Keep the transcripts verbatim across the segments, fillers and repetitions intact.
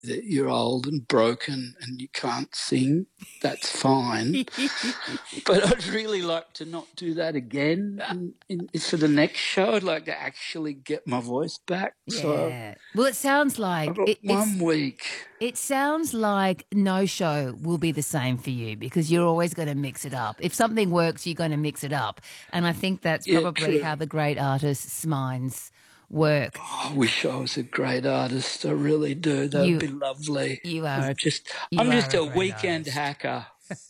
that you're old and broken and you can't sing. That's fine. But I'd really like to not do that again. In, in, for the next show, I'd like to actually get my voice back. So Yeah. Well, it sounds I've like got it, one it's. week. It sounds like no show will be the same for you because you're always going to mix it up. If something works, you're going to mix it up. And I think that's Yeah, probably true. how the great artists' minds work. Oh, I wish I was a great artist. I really do. That'd You be lovely. you are I'm a, just, you I'm are just a a great weekend artist. hacker.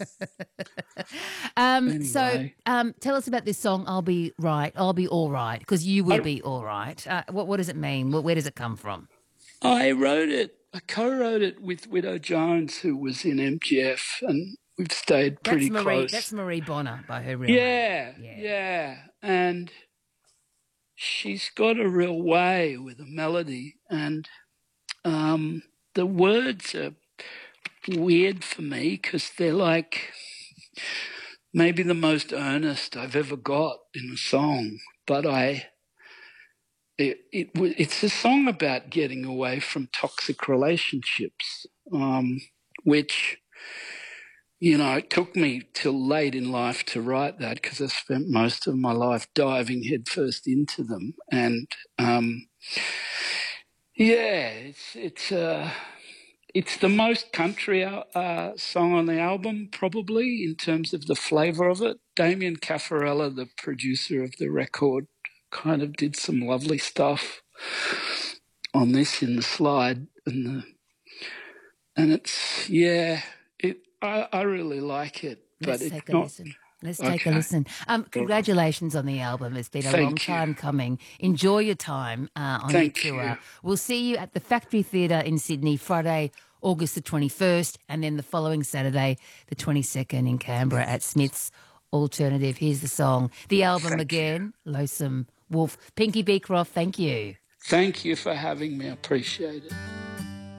Um, so Anyway, um, tell us about this song, I'll Be Right, I'll Be All Right, because you will I, be all right. Uh, what, what does it mean? Where, where does it come from? I wrote it. I co-wrote it with Widow Jones, who was in M G F, and we've stayed That's pretty Marie. That's close. Marie Bonner by her real name. Yeah, Yeah. yeah, and she's got a real way with a melody, and um, the words are weird for me because they're like maybe the most earnest I've ever got in a song. But I, it, it it's a song about getting away from toxic relationships, um, which, you know, it took me till late in life to write that because I spent most of my life diving headfirst into them. And um, yeah, it's it's uh, it's the most country uh, song on the album, probably, in terms of the flavour of it. Damien Caffarella, the producer of the record, kind of did some lovely stuff on this in the slide, and the and it's yeah, it I, I really like it, but Let's it's take a not listen. Let's take a okay. listen. Um, congratulations on the album. It's been a long Thank you, time coming. Enjoy your time uh, on your thank you, tour. We'll see you at the Factory Theatre in Sydney Friday, August the twenty-first, and then the following Saturday, the twenty-second, in Canberra at Smith's Alternative. Here's the song. The album thank you, again, Lonesome Wolf. Pinky Beecroft, thank you. thank you for having me. I appreciate it.